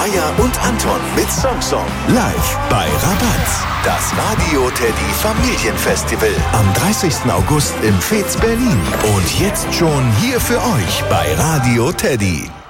Maja und Anton mit Song live bei Rabatz. Das Radio Teddy Familienfestival am 30. August im Veets Berlin. Und jetzt schon hier für euch bei Radio Teddy.